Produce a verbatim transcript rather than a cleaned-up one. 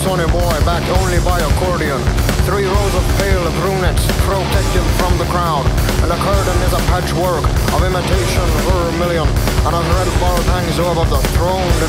sonny boy, backed only by accordion. Three rows of pale brunettes protect him from the crowd, and the curtain is a patchwork of imitation vermilion, and a red ball hangs over the throne in